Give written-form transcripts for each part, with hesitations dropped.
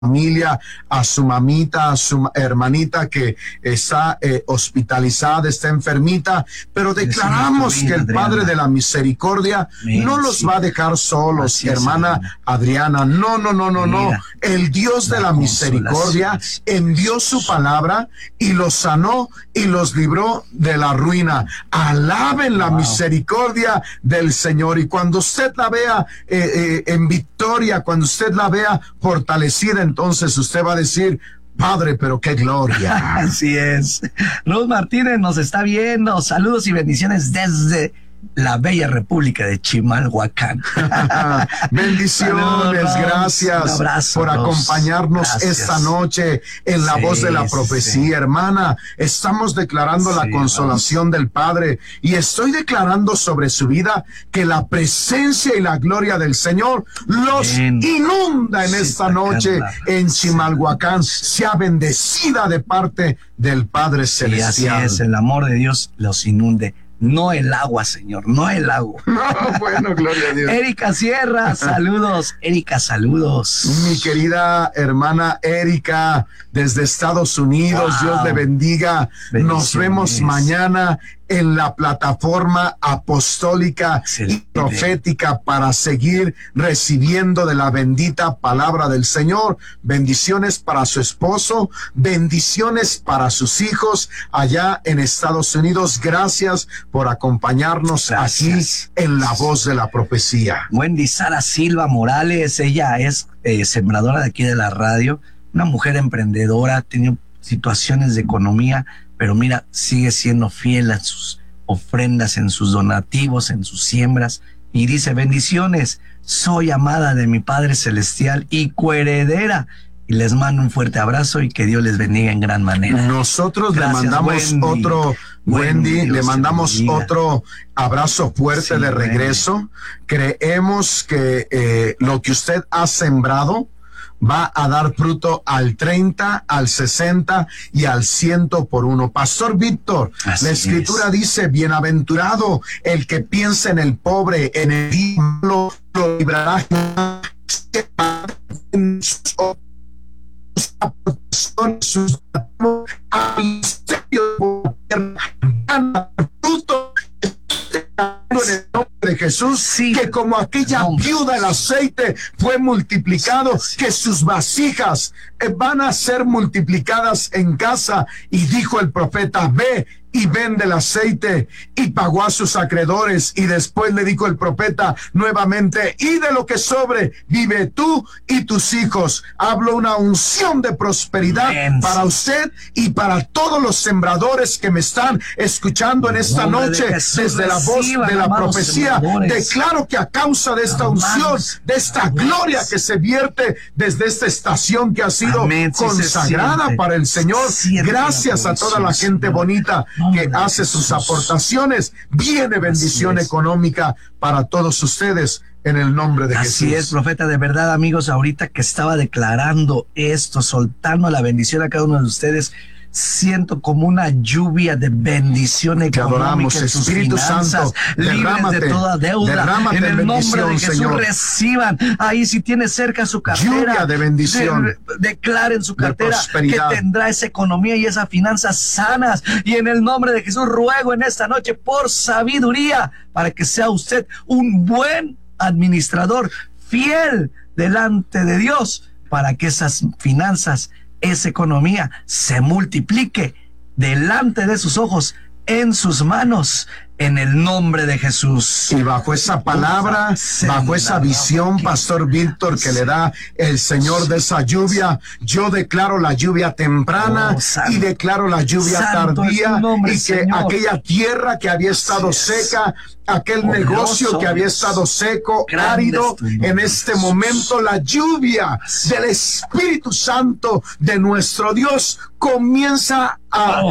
familia, a su mamita, a su hermanita que está hospitalizada, está enfermita, pero declaramos que el Padre de la Misericordia no los va a dejar solos, hermana Adriana. No. El Dios de la Misericordia envió su palabra y los sanó y los libró de la ruina. Alaben la misericordia del Señor, y cuando usted la vea en victoria, cuando usted la vea fortalecida, entonces usted va a decir: Padre, pero qué gloria. Así es. Ruth Martínez nos está viendo. Saludos y bendiciones desde la bella República de Chimalhuacán. Bendiciones, gracias por acompañarnos esta noche en la voz de la profecía, hermana. Estamos declarando la consolación del Padre, y estoy declarando sobre su vida que la presencia y la gloria del Señor los inunda en esta noche en Chimalhuacán. Sea bendecida de parte del Padre Celestial. Así es, el amor de Dios los inunde. No el agua, Señor, no el agua. No, bueno, gloria a Dios. Erika Sierra, saludos. Erika, saludos. Mi querida hermana Erika, desde Estados Unidos, Dios le bendiga. Nos vemos mañana en la plataforma apostólica y profética para seguir recibiendo de la bendita palabra del Señor. Bendiciones para su esposo, bendiciones para sus hijos allá en Estados Unidos. Gracias por acompañarnos aquí en la voz de la profecía. Wendy Sara Silva Morales, ella es sembradora de aquí de la radio, una mujer emprendedora, ha tenido situaciones de economía, pero mira, sigue siendo fiel a sus ofrendas, en sus donativos, en sus siembras, y dice: bendiciones, soy amada de mi Padre Celestial y coheredera, y les mando un fuerte abrazo y que Dios les bendiga en gran manera. Nosotros le mandamos Wendy, le mandamos otro abrazo fuerte de regreso. Creemos que lo que usted ha sembrado va a dar fruto al 30, al 60 y al 100 por uno. Pastor Víctor, la Escritura dice: bienaventurado el que piensa en el pobre, en el lo librará en sus fruto en el nombre de Jesús, que como aquella viuda el aceite fue multiplicado, que sus vasijas van a ser multiplicadas en casa. Y dijo el profeta: ve y vende el aceite, y pagó a sus acreedores. Y después le dijo el profeta nuevamente: y de lo que sobre vive tú y tus hijos. Hablo una unción de prosperidad para usted y para todos los sembradores que me están escuchando en esta noche desde la voz de la profecía. Declaro que a causa de esta unción, de esta gloria que se vierte desde esta estación que ha sido consagrada para el Señor, gracias a toda la gente bonita que hace sus aportaciones, viene bendición económica para todos ustedes en el nombre de Jesús. Así es, profeta, de verdad, amigos, ahorita que estaba declarando esto, soltando la bendición a cada uno de ustedes, siento como una lluvia de bendición económica en sus Espíritu finanzas, Santo, libres de toda deuda. En el nombre de Jesús, Señor, reciban. Ahí, si tiene cerca su cartera, lluvia de bendición, declaren su cartera que tendrá esa economía y esas finanzas sanas. Y en el nombre de Jesús ruego en esta noche por sabiduría, para que sea usted un buen administrador, fiel delante de Dios, para que esas finanzas, esa economía se multiplique delante de sus ojos, en sus manos, en el nombre de Jesús. Y bajo esa palabra, bajo esa visión, Pastor Víctor, que le da el Señor de esa lluvia, yo declaro la lluvia temprana y declaro la lluvia tardía, y que Señor, aquella tierra que había estado seca, aquel negocio que había estado seco, árido, en este momento la lluvia del Espíritu Santo de nuestro Dios comienza a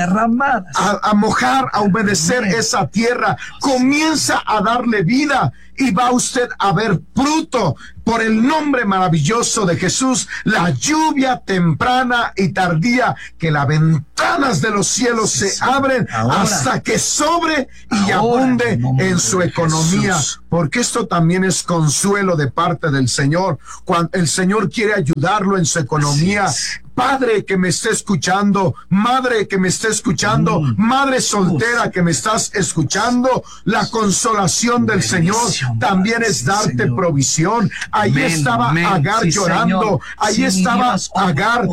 mojar, a humedecer esa tierra, comienza a darle vida, y va usted a ver fruto por el nombre maravilloso de Jesús, la lluvia temprana y tardía, que las ventanas de los cielos se abren hasta que sobre y abunde en su economía, porque esto también es consuelo de parte del Señor, cuando el Señor quiere ayudarlo en su economía. Padre que me esté escuchando, madre que me esté escuchando, madre soltera que me estás escuchando, la consolación del Señor también es darte provisión. Ahí estaba Agar llorando, ahí estaba Agar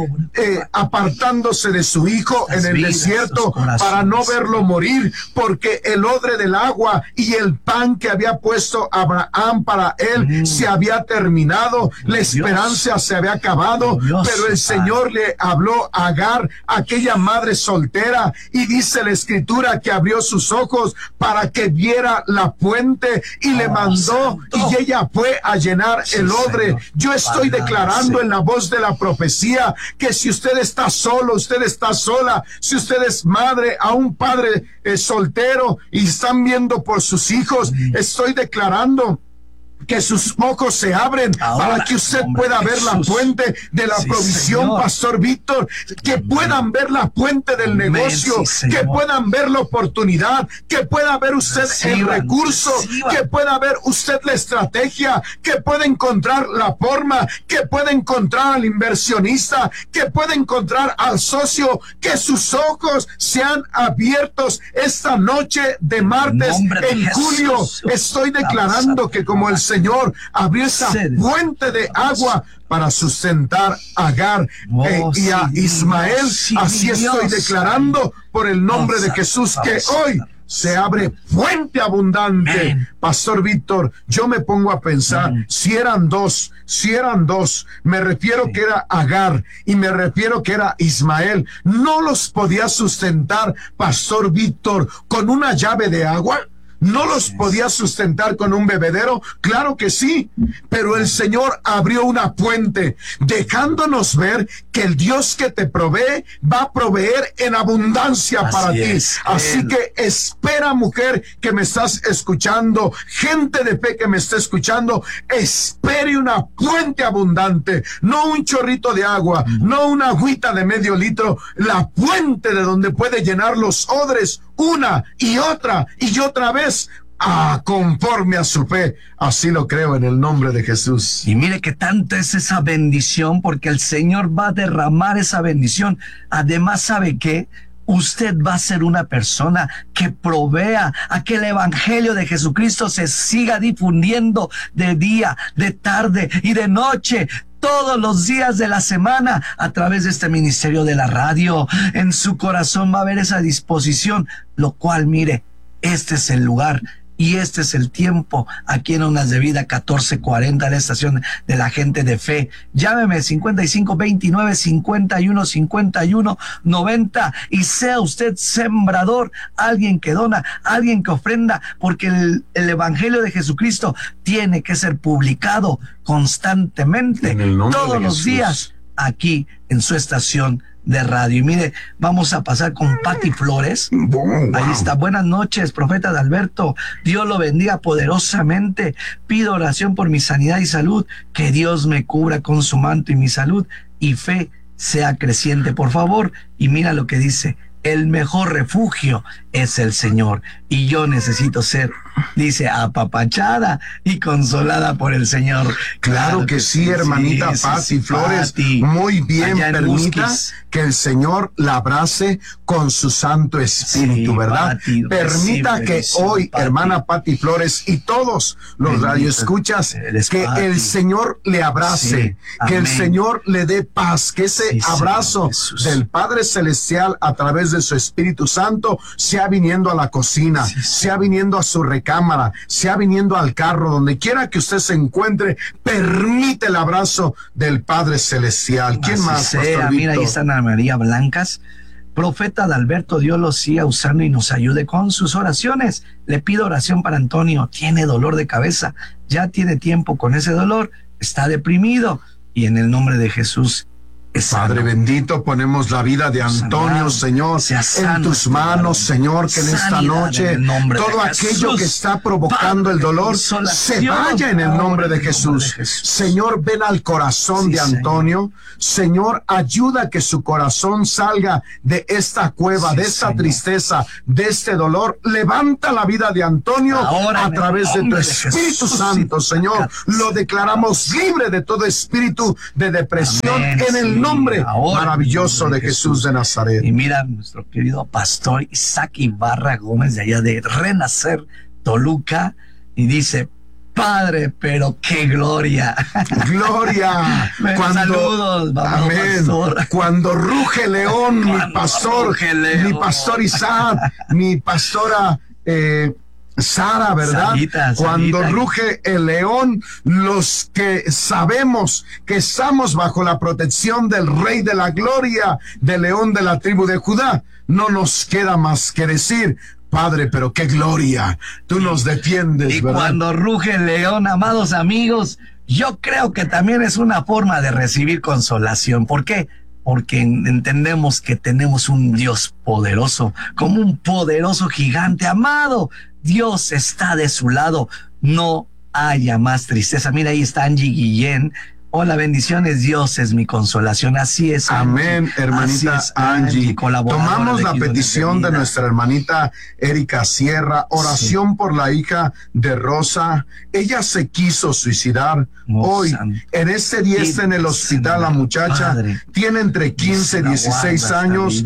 apartándose de su hijo en el desierto para no verlo morir, porque el odre del agua y el pan que había puesto Abraham para él se había terminado, la esperanza se había acabado, pero el Señor le habló a Agar, aquella madre soltera, y dice la escritura que abrió sus ojos para que viera la fuente y le mandó, y ella fue a llenar el odre. Yo estoy declarando en la voz de la profecía que si usted está solo, usted está sola, si usted es madre a un padre soltero y están viendo por sus hijos, estoy declarando que sus ojos se abren para que usted pueda ver la fuente de la provisión, Señor. Pastor Víctor, que puedan ver la fuente del negocio, que puedan ver la oportunidad, que pueda ver usted el recurso, que pueda ver usted la estrategia, que pueda encontrar la forma, que pueda encontrar al inversionista, que pueda encontrar al socio, que sus ojos sean abiertos esta noche de martes en julio. Estoy declarando que como el Señor abrió esa fuente de agua para sustentar a Agar y a Ismael, así estoy declarando por el nombre de Jesús que hoy se abre fuente abundante. Pastor Víctor, yo me pongo a pensar, si eran dos, me refiero que era Agar y me refiero que era Ismael, ¿no los podía sustentar, Pastor Víctor, con una llave de agua? ¿No los podía sustentar con un bebedero? Claro que sí, pero el Señor abrió una fuente, dejándonos ver que el Dios que te provee va a proveer en abundancia para ti. Así que espera, mujer que me estás escuchando, gente de fe que me está escuchando, espere una fuente abundante, no un chorrito de agua, no una agüita de medio litro, la fuente de donde puede llenar los odres una y otra vez, conforme a su fe. Así lo creo en el nombre de Jesús. Y mire que tanto es esa bendición, porque el Señor va a derramar esa bendición. Además, ¿sabe qué? Usted va a ser una persona que provea a que el evangelio de Jesucristo se siga difundiendo de día, de tarde y de noche, todos los días de la semana, a través de este ministerio de la radio. En su corazón va a haber esa disposición, lo cual, mire, este es el lugar y este es el tiempo aquí en Ondas de Vida 1440, la estación de la gente de fe. Llámeme 5529-5151-90 y sea usted sembrador, alguien que dona, alguien que ofrenda, porque el evangelio de Jesucristo tiene que ser publicado constantemente, todos los días, aquí en su estación de radio. Y mire, vamos a pasar con Pati Flores. Ahí está. Buenas noches, profeta Adalberto. Dios lo bendiga poderosamente. Pido oración por mi sanidad y salud. Que Dios me cubra con su manto y mi salud y fe sea creciente, por favor. Y mira lo que dice: el mejor refugio es el Señor, y yo necesito ser, dice, apapachada y consolada por el Señor. Claro que sí, hermanita Pati Flores. Muy bien, permita que el Señor la abrace con su Santo Espíritu, ¿verdad? Pati, permita que hoy, hermana Pati Flores, y todos los radioescuchas, que el Señor le abrace, que el Señor le dé paz, que ese abrazo del Padre Celestial a través de su Espíritu Santo sea viniendo a la cocina, sea viniendo a su recámara, sea viniendo al carro, donde quiera que usted se encuentre, permite el abrazo del Padre Celestial. ¿Quién más, Pastor Víctor? Mira, ahí está Ana María Blancas. Profeta Adalberto, Dios lo siga usando y nos ayude con sus oraciones. Le pido oración para Antonio, tiene dolor de cabeza, ya tiene tiempo con ese dolor, está deprimido, y en el nombre de Jesús Padre bendito, ponemos la vida de Antonio, Señor, en tus manos, Señor, que en esta noche todo aquello que está provocando el dolor se vaya en el nombre de Jesús. Señor, ven al corazón de Antonio. Señor, ayuda a que su corazón salga de esta cueva, de esta tristeza, de este dolor. Levanta la vida de Antonio a través de tu Espíritu Santo, Señor. Lo declaramos libre de todo espíritu de depresión en el nombre maravilloso de Jesús de Nazaret. Y mira, nuestro querido pastor Isaac Ibarra Gómez, de allá de Renacer, Toluca, y dice: Padre, pero qué gloria. Gloria. Saludos, amén. Pastor. Cuando ruge león, mi pastor Isaac, mi pastora Sara, ¿verdad? Cuando ruge el león, los que sabemos que estamos bajo la protección del Rey de la Gloria, del león de la tribu de Judá, no nos queda más que decir: Padre, pero qué gloria, tú nos defiendes, y ¿verdad? Cuando ruge el león, amados amigos, yo creo que también es una forma de recibir consolación. ¿Por qué? Porque entendemos que tenemos un Dios poderoso, como un poderoso gigante. Amado, Dios está de su lado, no haya más tristeza. Mira, ahí está Angie Guillén. Hola, bendiciones, Dios es mi consolación. Así es. Amén, hermanita Angie. Tomamos la petición de nuestra hermanita Erika Sierra, oración por la hija de Rosa. Ella se quiso suicidar. Hoy, en este día está en el hospital la muchacha. Tiene entre 15 y 16 años.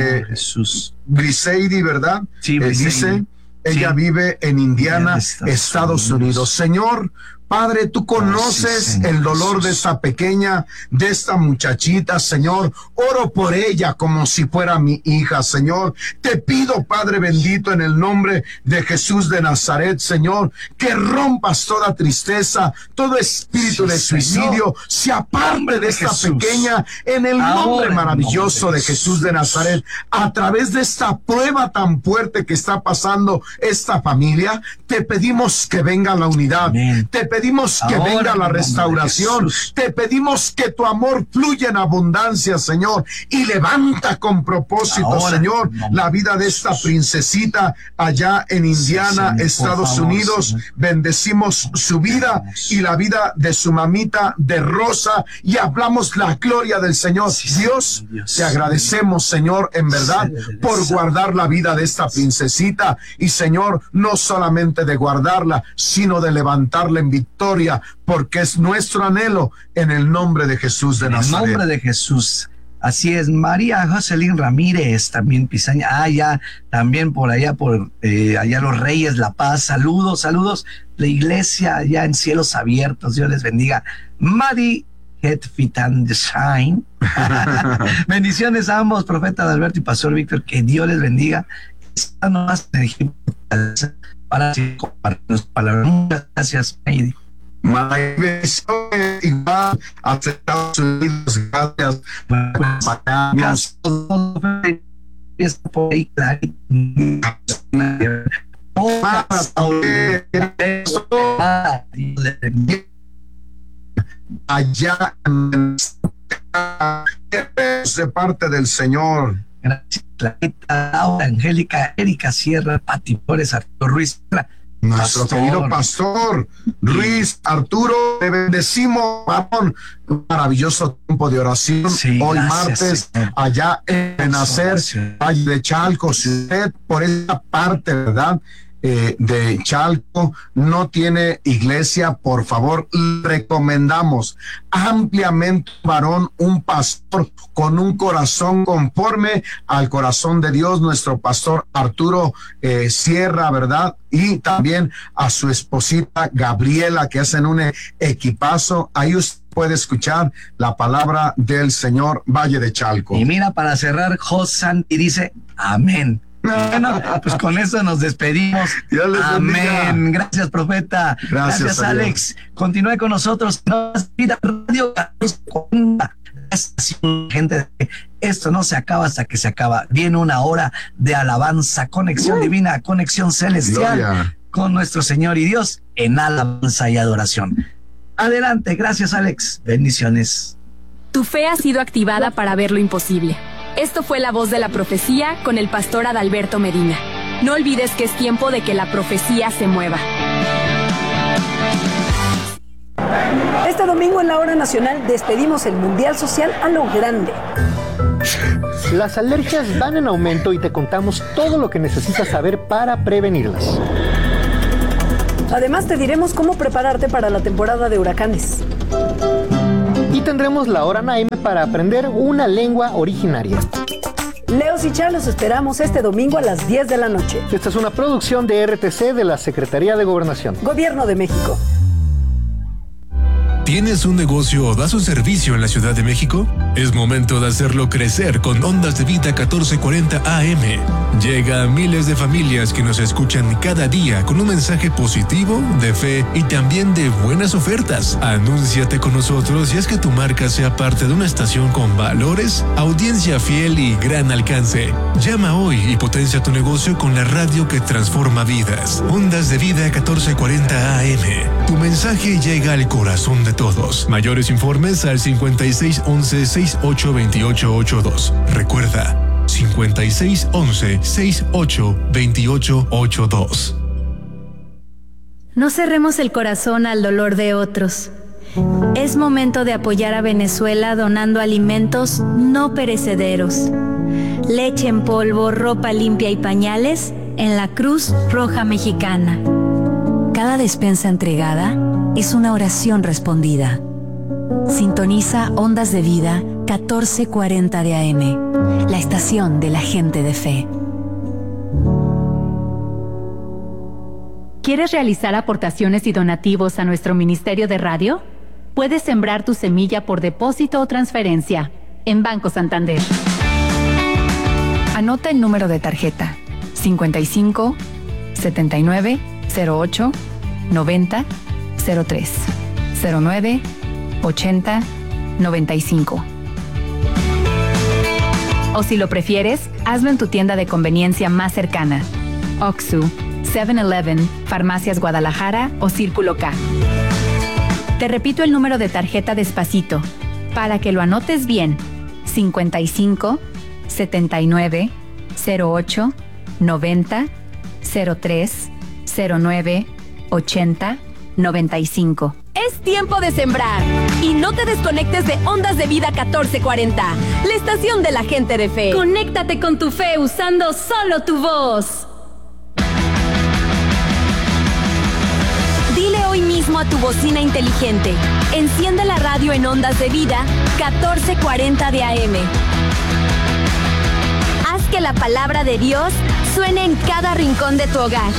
Briseidi, ¿verdad? Sí, dice, ella vive en Indiana, Estados Unidos. Señor, Padre, tú conoces el dolor de esta pequeña, de esta muchachita, Señor. Oro por ella como si fuera mi hija, Señor. Te pido, Padre bendito, en el nombre de Jesús de Nazaret, Señor, que rompas toda tristeza, todo espíritu de suicidio, se aparte de esta pequeña, en el nombre maravilloso de Jesús de Nazaret. A través de esta prueba tan fuerte que está pasando esta familia, te pedimos que venga la unidad. Te pedimos que venga la restauración. Te pedimos que tu amor fluya en abundancia, Señor, y levanta con propósito, Señor, la vida de esta princesita allá en Indiana, Estados Unidos. Bendecimos su vida y la vida de su mamita de Rosa y hablamos la gloria del Señor. Dios, te agradecemos, Señor, en verdad, por guardar la vida de esta princesita y, Señor, no solamente de guardarla, sino de levantarla en victoria, porque es nuestro anhelo en el nombre de Jesús de Nazaret. En el nombre de Jesús. Así es. María Jocelyn Ramírez, también Pizaña, ya, también por allá, allá Los Reyes, La Paz, saludos, la iglesia allá en Cielos Abiertos, Dios les bendiga. Madi Headfit and Shine. Bendiciones a ambos, profeta Alberto y pastor Víctor, que Dios les bendiga. Esta no más energía para compartir palabras. Muchas gracias, Heidi. Igual a Estados Unidos, gracias. Allá de parte del Señor. Gracias, Laura, Angélica, Erika Sierra, Pati Flores, Arturo Ruiz. Nuestro querido pastor Ruiz Arturo, te bendecimos, varón. Un maravilloso tiempo de oración. Hoy gracias, martes, Señor. Allá en Nacer, Valle de Chalco, si usted por esa parte, ¿verdad? De Chalco no tiene iglesia, por favor, recomendamos ampliamente, varón, un pastor con un corazón conforme al corazón de Dios, nuestro pastor Arturo Sierra, ¿verdad? Y también a su esposita Gabriela, que hacen un equipazo. Ahí usted puede escuchar la palabra del Señor. Valle de Chalco. Y mira, para cerrar, Josan, y dice amén. Bueno, pues con eso nos despedimos. Amén. Gracias, profeta. Gracias, Alex. Continúe con nosotros. Radio gente, esto no se acaba hasta que se acaba. Viene una hora de alabanza, conexión divina, conexión celestial. Gloria. Con nuestro Señor y Dios en alabanza y adoración. Adelante. Gracias, Alex. Bendiciones. Tu fe ha sido activada para ver lo imposible. Esto fue La Voz de la Profecía con el pastor Adalberto Medina. No olvides que es tiempo de que la profecía se mueva. Este domingo en la Hora Nacional despedimos el Mundial Social a lo grande. Las alergias van en aumento y te contamos todo lo que necesitas saber para prevenirlas. Además te diremos cómo prepararte para la temporada de huracanes. Y tendremos la Hora Naime para aprender una lengua originaria. Leos y Chá los esperamos este domingo a las 10 de la noche. Esta es una producción de RTC de la Secretaría de Gobernación. Gobierno de México. ¿Tienes un negocio o das un servicio en la Ciudad de México? Es momento de hacerlo crecer con Ondas de Vida 1440 AM. Llega a miles de familias que nos escuchan cada día con un mensaje positivo, de fe y también de buenas ofertas. Anúnciate con nosotros y haz que tu marca sea parte de una estación con valores, audiencia fiel y gran alcance. Llama hoy y potencia tu negocio con la radio que transforma vidas. Ondas de Vida 1440 AM. Tu mensaje llega al corazón de todos. Mayores informes al 5611-682882. Recuerda, 5611-682882. No cerremos el corazón al dolor de otros. Es momento de apoyar a Venezuela donando alimentos no perecederos. Leche en polvo, ropa limpia y pañales en la Cruz Roja Mexicana. Cada despensa entregada es una oración respondida. Sintoniza Ondas de Vida 1440 de AM, la estación de la gente de fe. ¿Quieres realizar aportaciones y donativos a nuestro Ministerio de Radio? Puedes sembrar tu semilla por depósito o transferencia en Banco Santander. Anota el número de tarjeta 55 79 08 90 03 09 80 95. O si lo prefieres, hazlo en tu tienda de conveniencia más cercana. Oxxo, 7-Eleven, Farmacias Guadalajara o Círculo K. Te repito el número de tarjeta despacito, para que lo anotes bien. 55 79 08 90 03 09 80 95. Es tiempo de sembrar y no te desconectes de Ondas de Vida 1440, la estación de la gente de fe. Conéctate con tu fe usando solo tu voz. Dile hoy mismo a tu bocina inteligente, enciende la radio en Ondas de Vida 1440 de AM. Haz que la palabra de Dios suene en cada rincón de tu hogar.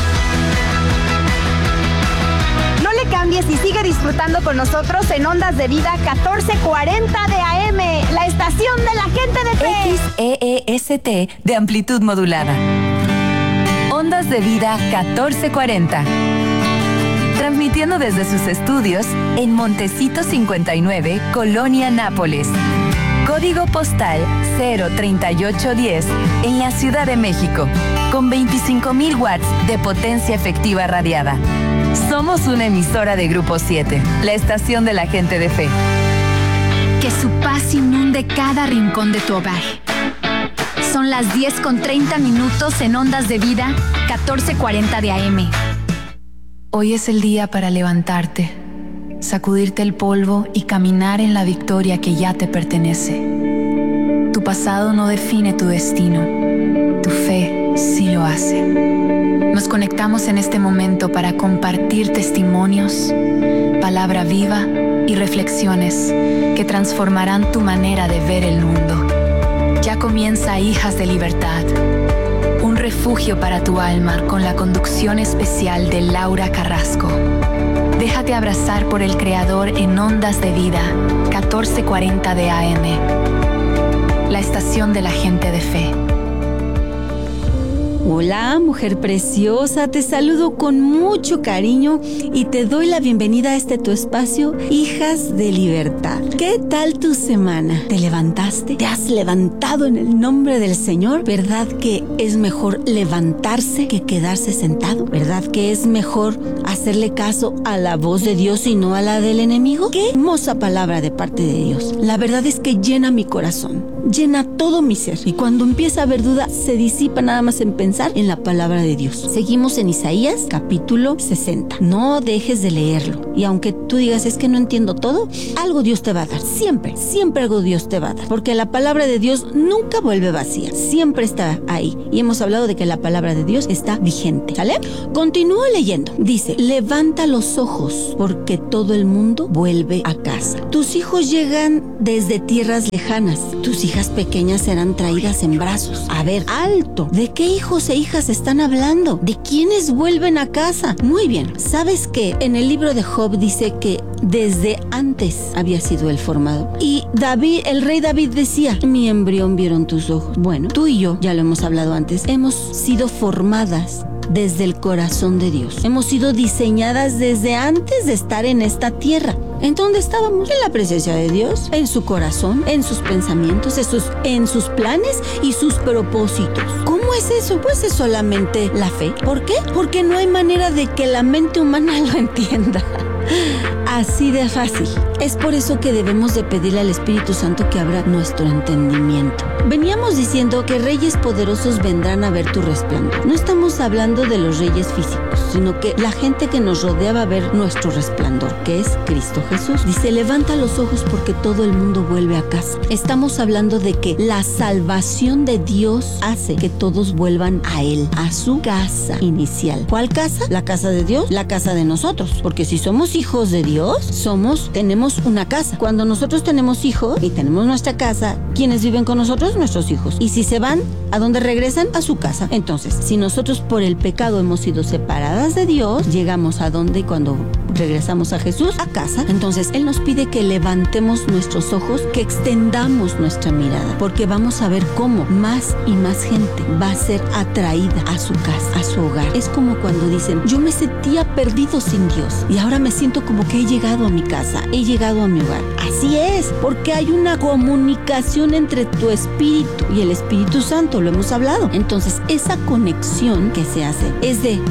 No le cambies y sigue disfrutando con nosotros en Ondas de Vida 1440 de AM, la estación de la gente de fe. XEEST de amplitud modulada. Ondas de Vida 1440. Transmitiendo desde sus estudios en Montecito 59, Colonia Nápoles. Código postal 03810 en la Ciudad de México, con 25,000 watts de potencia efectiva radiada. Somos una emisora de Grupo 7, la estación de la gente de fe. Que su paz inunde cada rincón de tu hogar. Son las 10:30 en Ondas de Vida 1440 de AM. Hoy es el día para levantarte, sacudirte el polvo y caminar en la victoria que ya te pertenece. Tu pasado no define tu destino, tu fe sí lo hace. Nos conectamos en este momento para compartir testimonios, palabra viva y reflexiones que transformarán tu manera de ver el mundo. Ya comienza Hijas de Libertad, un refugio para tu alma con la conducción especial de Laura Carrasco. Déjate abrazar por el Creador en Ondas de Vida 1440 de AM, la estación de la gente de fe. Hola, mujer preciosa, te saludo con mucho cariño y te doy la bienvenida a este tu espacio, Hijas de Libertad. ¿Qué tal tu semana? ¿Te levantaste? ¿Te has levantado en el nombre del Señor? ¿Verdad que es mejor levantarse que quedarse sentado? ¿Verdad que es mejor hacerle caso a la voz de Dios y no a la del enemigo? ¡Qué hermosa palabra de parte de Dios! La verdad es que llena mi corazón, llena todo mi ser, y cuando empieza a haber duda se disipa nada más en pensar en la palabra de Dios. Seguimos en Isaías capítulo 60. No dejes de leerlo, y aunque tú digas es que no entiendo todo, algo Dios te va a dar, siempre algo Dios te va a dar, porque la palabra de Dios nunca vuelve vacía, siempre está ahí, y hemos hablado de que la palabra de Dios está vigente, ¿sale? Continúo leyendo, dice: levanta los ojos porque todo el mundo vuelve a casa. Tus hijos llegan desde tierras lejanas, tus hijas pequeñas serán traídas en brazos. A ver, alto, ¿de qué hijos e hijas están hablando? ¿De quiénes vuelven a casa? Muy bien, ¿sabes qué? En el libro de Job dice que desde antes había sido él formado, y David, el rey David decía: mi embrión vieron tus ojos. Bueno, tú y yo, ya lo hemos hablado antes, hemos sido formadas desde el corazón de Dios. Hemos sido diseñadas desde antes de estar en esta tierra. ¿En dónde estábamos? En la presencia de Dios, en su corazón, en sus pensamientos, en sus planes y sus propósitos. ¿Cómo es eso? Pues es solamente la fe. ¿Por qué? Porque no hay manera de que la mente humana lo entienda. Así de fácil. Es por eso que debemos de pedirle al Espíritu Santo que abra nuestro entendimiento. Veníamos diciendo que reyes poderosos vendrán a ver tu resplandor. No estamos hablando de los reyes físicos, sino que la gente que nos rodea va a ver nuestro resplandor, que es Cristo Jesús. Dice: levanta los ojos porque todo el mundo vuelve a casa. Estamos hablando de que la salvación de Dios hace que todos vuelvan a Él, a su casa inicial. ¿Cuál casa? La casa de Dios, la casa de nosotros. Porque si somos hijos de Dios, tenemos una casa. Cuando nosotros tenemos hijos y tenemos nuestra casa, ¿quiénes viven con nosotros? Nuestros hijos. Y si se van, ¿a dónde regresan? A su casa. Entonces, si nosotros por el pecado hemos sido separadas de Dios, llegamos a donde, cuando regresamos a Jesús, a casa. Entonces, Él nos pide que levantemos nuestros ojos, que extendamos nuestra mirada, porque vamos a ver cómo más y más gente va a ser atraída a su casa, a su hogar. Es como cuando dicen: yo me sentía perdido sin Dios y ahora me siento como que he llegado a mi casa, he llegado a mi hogar. Así es, porque hay una comunicación entre tu espíritu y el Espíritu Santo, lo hemos hablado. Entonces, esa conexión que se hace es de: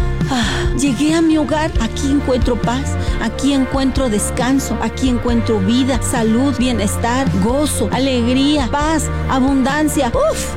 llegué a mi hogar, aquí encuentro paz, aquí encuentro descanso, aquí encuentro vida, salud, bienestar, gozo, alegría, paz, abundancia.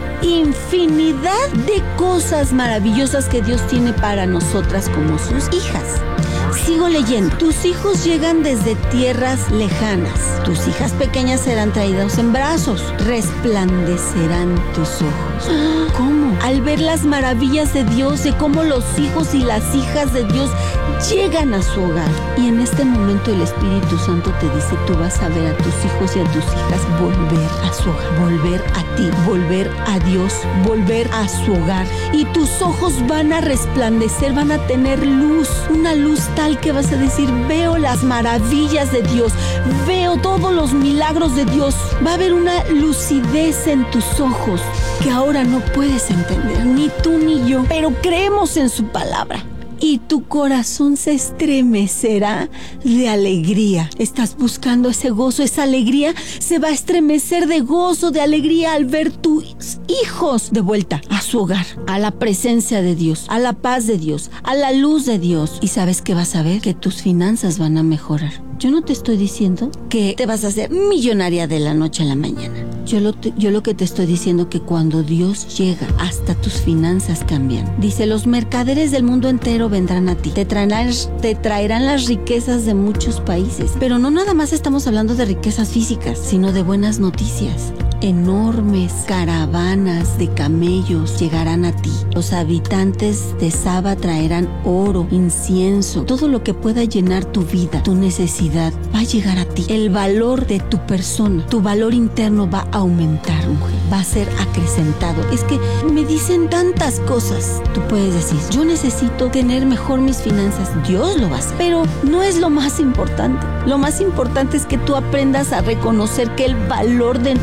Infinidad de cosas maravillosas que Dios tiene para nosotras como sus hijas. Sigo leyendo. Tus hijos llegan desde tierras lejanas. Tus hijas pequeñas serán traídas en brazos. Resplandecerán tus ojos. ¿Cómo? Al ver las maravillas de Dios, de cómo los hijos y las hijas de Dios llegan a su hogar. Y en este momento el Espíritu Santo te dice: tú vas a ver a tus hijos y a tus hijas volver a su hogar, volver a ti, volver a Dios, volver a su hogar. Y tus ojos van a resplandecer, van a tener luz, una luz tal que vas a decir: veo las maravillas de Dios, veo todos los milagros de Dios. Va a haber una lucidez en tus ojos que ahora no puedes entender, ni tú ni yo, pero creemos en su palabra. Y tu corazón se estremecerá de alegría. Estás buscando ese gozo, esa alegría se va a estremecer de gozo, de alegría al ver tus hijos de vuelta a su hogar, a la presencia de Dios, a la paz de Dios, a la luz de Dios. Y ¿sabes qué vas a ver? Que tus finanzas van a mejorar. Yo no te estoy diciendo que te vas a hacer millonaria de la noche a la mañana. Yo lo que te estoy diciendo que cuando Dios llega, hasta tus finanzas cambian. Dice: los mercaderes del mundo entero vendrán a ti. Te traerán las riquezas de muchos países. Pero no nada más estamos hablando de riquezas físicas, sino de buenas noticias. Enormes caravanas de camellos llegarán a ti. Los habitantes de Saba traerán oro, incienso, todo lo que pueda llenar tu vida, tu necesidad, va a llegar a ti. El valor de tu persona, tu valor interno va a aumentar, mujer. Va a ser acrecentado. Es que me dicen tantas cosas. Tú puedes decir: yo necesito tener mejor mis finanzas. Dios lo va a hacer. Pero no es lo más importante. Lo más importante es que tú aprendas a reconocer que el valor dentro de ti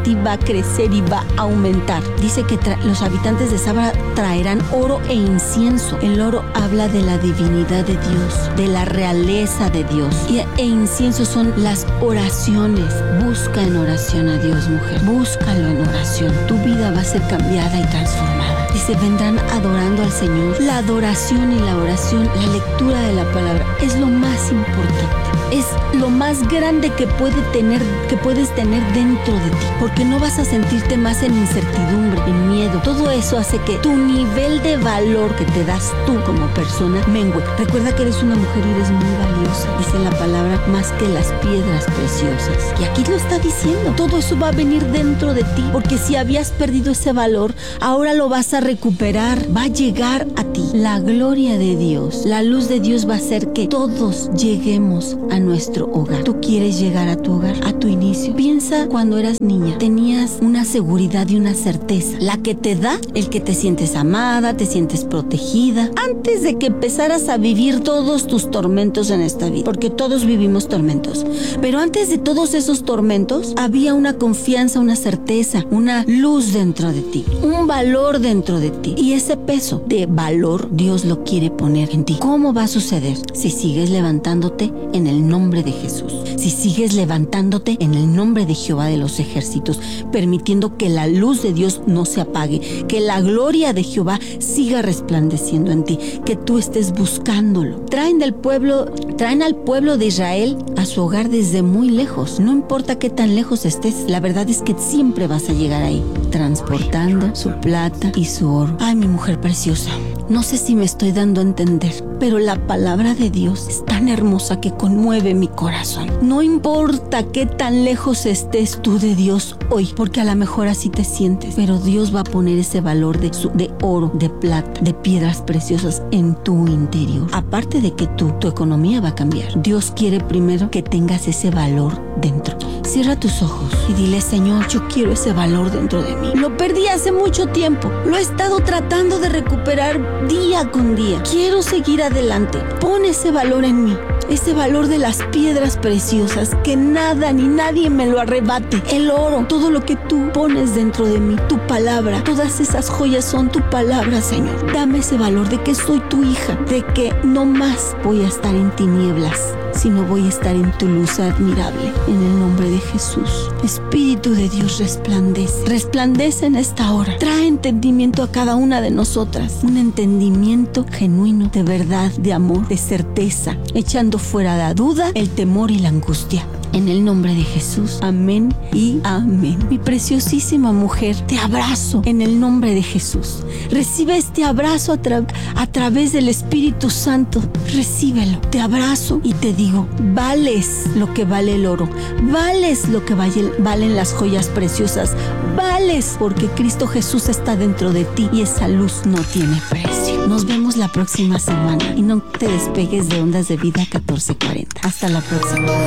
ti va a crecer y va a aumentar. Dice que los habitantes de Sabra traerán oro e incienso. El oro habla de la divinidad de Dios, de la realeza de Dios. E incienso son las oraciones. Busca en oración a Dios, mujer. Búscalo en oración. Tu vida va a ser cambiada y transformada. Dice, vendrán adorando al Señor. La adoración y la oración, la lectura de la palabra, es lo más importante. Es lo más grande que puedes tener dentro de ti, porque no vas a sentirte más en incertidumbre, en miedo. Todo eso hace que tu nivel de valor que te das tú como persona mengue. Recuerda que eres una mujer y eres muy valiosa. Dice la palabra, más que las piedras preciosas. Y aquí lo está diciendo. Todo eso va a venir dentro de ti, porque si habías perdido ese valor, ahora lo vas a recuperar. Va a llegar a ti la gloria de Dios. La luz de Dios va a hacer que todos lleguemos a nuestro hogar. ¿Tú quieres llegar a tu hogar, a tu inicio? Piensa cuando eras niña, tenías una seguridad y una certeza, la que te da el que te sientes amada, te sientes protegida, antes de que empezaras a vivir todos tus tormentos en esta vida, porque todos vivimos tormentos, pero antes de todos esos tormentos había una confianza, una certeza, una luz dentro de ti, un valor dentro de ti, y ese peso de valor Dios lo quiere poner en ti. ¿Cómo va a suceder? Si sigues levantándote en el nombre de Jesús, si sigues levantándote en el nombre de Jehová de los ejércitos, permitiendo que la luz de Dios no se apague, que la gloria de Jehová siga resplandeciendo en ti, que tú estés buscándolo. Traen al pueblo de Israel a su hogar desde muy lejos. No importa qué tan lejos estés, la verdad es que siempre vas a llegar ahí, transportando su plata y su oro. Ay, mi mujer preciosa, no sé si me estoy dando a entender, pero la palabra de Dios es tan hermosa que conmueve mi corazón. No importa qué tan lejos estés tú de Dios hoy, porque a lo mejor así te sientes, pero Dios va a poner ese valor de oro, de plata, de piedras preciosas en tu interior. Aparte de que tu economía va a cambiar, Dios quiere primero que tengas ese valor dentro. Cierra tus ojos y dile, Señor, yo quiero ese valor dentro de mí. Lo perdí hace mucho tiempo. Lo he estado tratando de recuperar día con día. Quiero seguir adelante. Pon ese valor en mí. Ese valor de las piedras preciosas, que nada ni nadie me lo arrebate. El oro, todo lo que tú pones dentro de mí, tu palabra, todas esas joyas son tu palabra, Señor. Dame ese valor de que soy tu hija, de que no más voy a estar en tinieblas, sino voy a estar en tu luz admirable. En el nombre de Jesús. Espíritu de Dios, resplandece. Resplandece en esta hora. Trae entendimiento a cada una de nosotras. Un entendimiento genuino, de verdad, de amor, de certeza, echando fuera la duda, el temor y la angustia. En el nombre de Jesús. Amén y amén. Mi preciosísima mujer, te abrazo en el nombre de Jesús. Recibe este abrazo a través del Espíritu Santo. Recíbelo. Te abrazo y te digo, vales lo que vale el oro. Vales lo que valen las joyas preciosas. Vales porque Cristo Jesús está dentro de ti y esa luz no tiene precio. Nos vemos la próxima semana y no te despegues de Ondas de Vida 1440. Hasta la próxima.